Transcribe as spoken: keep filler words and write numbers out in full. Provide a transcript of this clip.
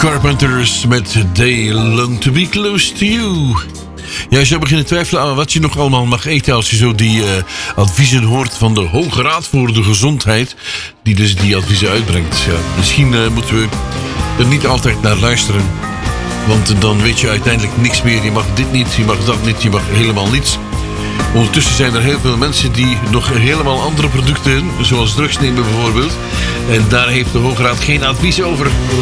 Carpenters met They Long To Be Close To You. Ja, je zou beginnen twijfelen aan wat je nog allemaal mag eten als je zo die uh, adviezen hoort van de Hoge Raad voor de Gezondheid, die dus die adviezen uitbrengt. Ja, misschien uh, moeten we er niet altijd naar luisteren, want dan weet je uiteindelijk niks meer. Je mag dit niet, je mag dat niet, je mag helemaal niets. Ondertussen zijn er heel veel mensen die nog helemaal andere producten, zoals drugs nemen bijvoorbeeld. En daar heeft de Hoge Raad geen advies over.